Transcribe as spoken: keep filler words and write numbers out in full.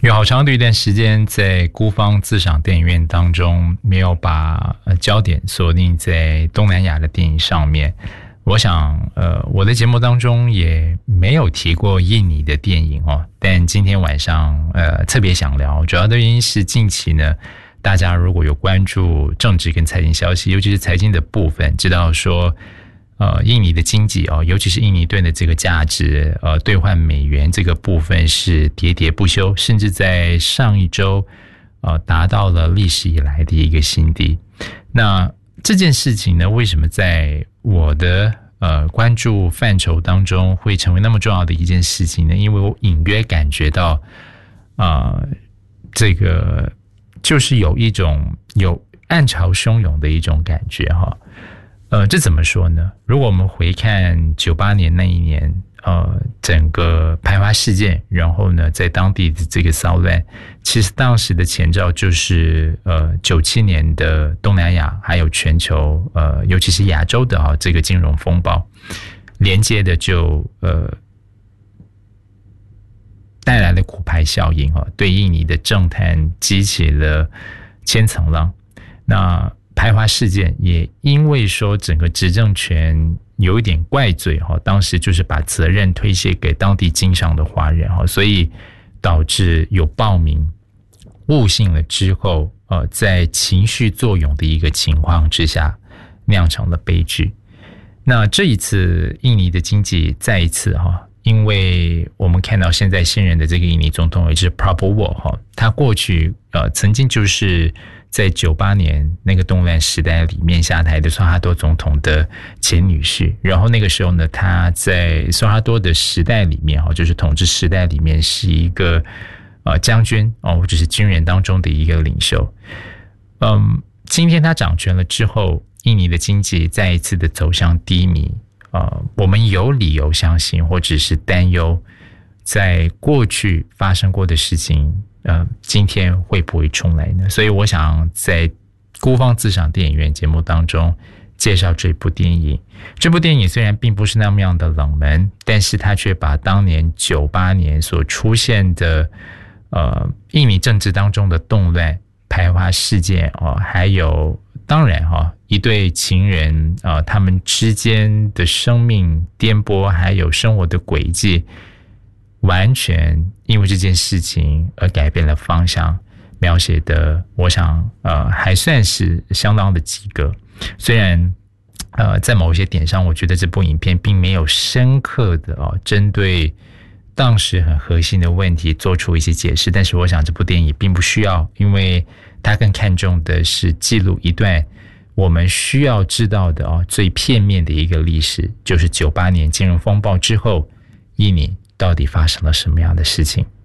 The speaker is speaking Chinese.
有好长的一段时间在孤芳自赏电影院当中没有把焦点锁定在东南亚的电影上面。我想呃，我的节目当中也没有提过印尼的电影哦，但今天晚上呃特别想聊，主要的原因是近期呢，大家如果有关注政治跟财经消息，尤其是财经的部分，知道说呃，印尼的经济哦，尤其是印尼盾的这个价值，呃，兑换美元这个部分是喋喋不休，甚至在上一周，呃，达到了历史以来的一个新低。那这件事情呢，为什么在我的呃关注范畴当中会成为那么重要的一件事情呢？因为我隐约感觉到，啊、呃，这个就是有一种有暗潮汹涌的一种感觉哈。呃，这怎么说呢？如果我们回看九八年那一年，呃，整个排华事件，然后呢，在当地的这个骚乱，其实当时的前兆就是呃九七年的东南亚还有全球，呃，尤其是亚洲的啊这个金融风暴，连接的就呃带来了骨牌效应啊，对印尼的政坛激起了千层浪。那排华事件也因为说整个执政权有一点怪罪哈，当时就是把责任推卸给当地经商的华人哈，所以导致有暴民误信了之后，呃，在情绪作用的一个情况之下，酿成了悲剧。那这一次印尼的经济再一次哈，因为我们看到现在现任的这个印尼总统也是 Prabowo 哈，他过去呃曾经就是在九八年那个动乱时代里面下台的苏哈多总统的前女婿，然后那个时候呢，他在苏哈多的时代里面哈，就是统治时代里面是一个呃将军哦，或者是军人当中的一个领袖。嗯，今天他掌权了之后，印尼的经济再一次的走向低迷。呃，我们有理由相信，或者是担忧，在过去发生过的事情。呃，今天会不会重来呢？所以我想在孤芳自赏电影院节目当中介绍这部电影。这部电影虽然并不是那么样的冷门，但是它却把当年九八年所出现的呃印尼政治当中的动乱、排华事件哦，还有当然哈、哦、一对情人啊、呃、他们之间的生命颠簸，还有生活的轨迹。完全因为这件事情而改变了方向，描写的我想呃还算是相当的及格。虽然呃在某些点上，我觉得这部影片并没有深刻的哦针对当时很核心的问题做出一些解释，但是我想这部电影并不需要，因为它更看重的是记录一段我们需要知道的哦最片面的一个历史，就是九八年金融风暴之后，印尼到底发生了什么样的事情。